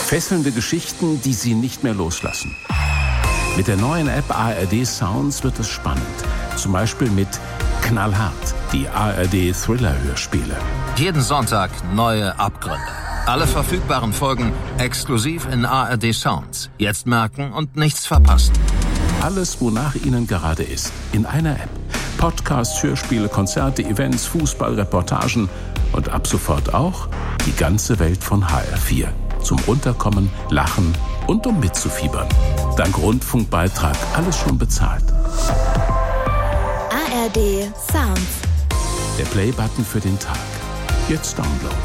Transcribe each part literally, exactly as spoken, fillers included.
Fesselnde Geschichten, die Sie nicht mehr loslassen. Mit der neuen App A R D Sounds wird es spannend. Zum Beispiel mit Knallhart, die A R D Thriller-Hörspiele. Jeden Sonntag neue Abgründe. Alle verfügbaren Folgen exklusiv in A R D Sounds. Jetzt merken und nichts verpassen. Alles, wonach Ihnen gerade ist, in einer App. Podcasts, Hörspiele, Konzerte, Events, Fußball, Reportagen und ab sofort auch die ganze Welt von H R vier. Zum Runterkommen, Lachen und um mitzufiebern. Dank Rundfunkbeitrag alles schon bezahlt. A R D Sounds. Der Play-Button für den Tag. Jetzt downloaden.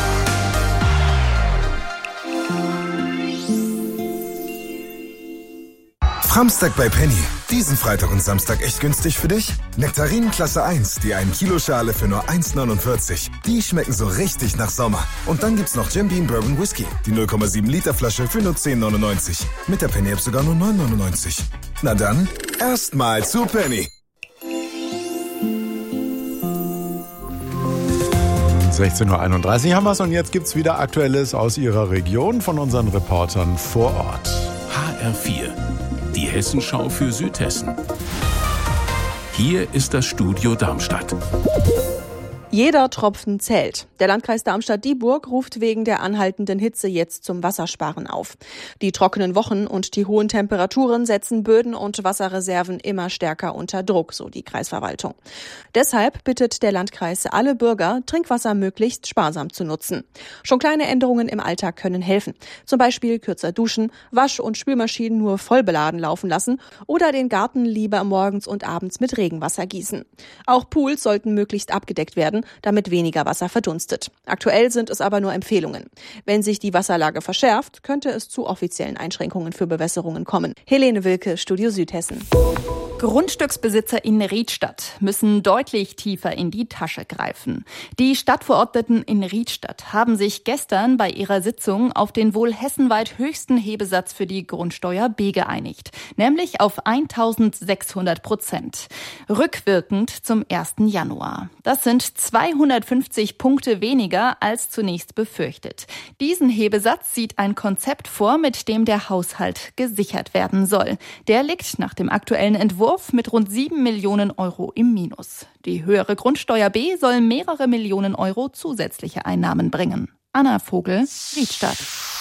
Framstag bei Penny. Diesen Freitag und Samstag echt günstig für dich? Nektarinen Klasse eins, die ein Kilo Schale für nur eins neunundvierzig. Die schmecken so richtig nach Sommer. Und dann gibt's noch Jim Beam Bourbon Whisky. Die null Komma sieben Liter Flasche für nur zehn neunundneunzig. Mit der Penny App sogar nur neun neunundneunzig. Na dann, erstmal zu Penny. sechzehn Uhr einunddreißig haben wir's und jetzt gibt's wieder Aktuelles aus Ihrer Region von unseren Reportern vor Ort. H R vier. Die Hessenschau für Südhessen. Hier ist das Studio Darmstadt. Jeder Tropfen zählt. Der Landkreis Darmstadt-Dieburg ruft wegen der anhaltenden Hitze jetzt zum Wassersparen auf. Die trockenen Wochen und die hohen Temperaturen setzen Böden und Wasserreserven immer stärker unter Druck, so die Kreisverwaltung. Deshalb bittet der Landkreis alle Bürger, Trinkwasser möglichst sparsam zu nutzen. Schon kleine Änderungen im Alltag können helfen. Zum Beispiel kürzer duschen, Wasch- und Spülmaschinen nur voll beladen laufen lassen oder den Garten lieber morgens und abends mit Regenwasser gießen. Auch Pools sollten möglichst abgedeckt werden, damit weniger Wasser verdunstet. Aktuell sind es aber nur Empfehlungen. Wenn sich die Wasserlage verschärft, könnte es zu offiziellen Einschränkungen für Bewässerungen kommen. Helene Wilke, Studio Südhessen. Grundstücksbesitzer in Riedstadt müssen deutlich tiefer in die Tasche greifen. Die Stadtverordneten in Riedstadt haben sich gestern bei ihrer Sitzung auf den wohl hessenweit höchsten Hebesatz für die Grundsteuer B geeinigt, nämlich auf eintausendsechshundert Prozent. Rückwirkend zum ersten Januar. Das sind zweihundertfünfzig Punkte weniger als zunächst befürchtet. Diesen Hebesatz sieht ein Konzept vor, mit dem der Haushalt gesichert werden soll. Der liegt nach dem aktuellen Entwurf mit rund sieben Millionen Euro im Minus. Die höhere Grundsteuer B soll mehrere Millionen Euro zusätzliche Einnahmen bringen. Anna Vogel, Riedstadt.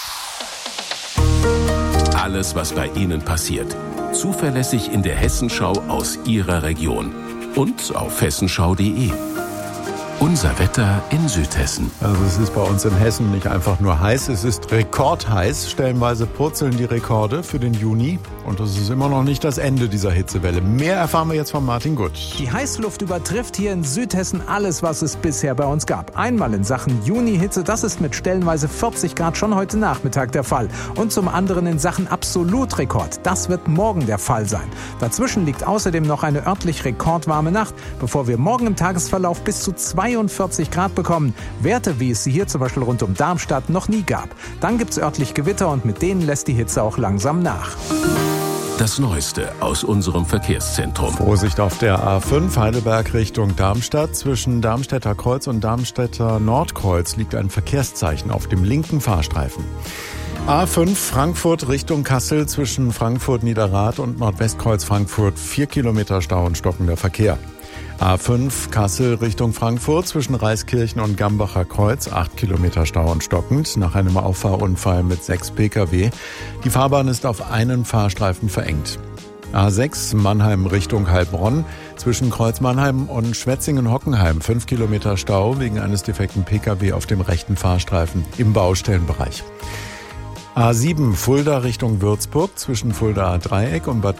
Alles, was bei Ihnen passiert. Zuverlässig in der Hessenschau aus Ihrer Region. Und auf hessenschau punkt de. Unser Wetter in Südhessen. Also es ist bei uns in Hessen nicht einfach nur heiß, es ist rekordheiß. Stellenweise purzeln die Rekorde für den Juni. Und das ist immer noch nicht das Ende dieser Hitzewelle. Mehr erfahren wir jetzt von Martin Gutt. Die Heißluft übertrifft hier in Südhessen alles, was es bisher bei uns gab. Einmal in Sachen Junihitze, das ist mit stellenweise vierzig Grad schon heute Nachmittag der Fall. Und zum anderen in Sachen Absolutrekord. Das wird morgen der Fall sein. Dazwischen liegt außerdem noch eine örtlich rekordwarme Nacht, bevor wir morgen im Tagesverlauf bis zu zweiundvierzig Grad bekommen. Werte, wie es sie hier zum Beispiel rund um Darmstadt noch nie gab. Dann gibt's örtlich Gewitter und mit denen lässt die Hitze auch langsam nach. Das Neueste aus unserem Verkehrszentrum. Vorsicht auf der A fünf Heidelberg Richtung Darmstadt. Zwischen Darmstädter Kreuz und Darmstädter Nordkreuz liegt ein Verkehrszeichen auf dem linken Fahrstreifen. A fünf Frankfurt Richtung Kassel zwischen Frankfurt Niederrad und Nordwestkreuz Frankfurt vier Kilometer Stau und stockender Verkehr. A fünf Kassel Richtung Frankfurt zwischen Reiskirchen und Gambacher Kreuz, acht Kilometer Stau und stockend, nach einem Auffahrunfall mit sechs Pkw. Die Fahrbahn ist auf einen Fahrstreifen verengt. A sechs Mannheim Richtung Heilbronn zwischen Kreuz Mannheim und Schwetzingen-Hockenheim, fünf Kilometer Stau wegen eines defekten Pkw auf dem rechten Fahrstreifen im Baustellenbereich. A sieben Fulda Richtung Würzburg zwischen Fuldaer Dreieck und Bad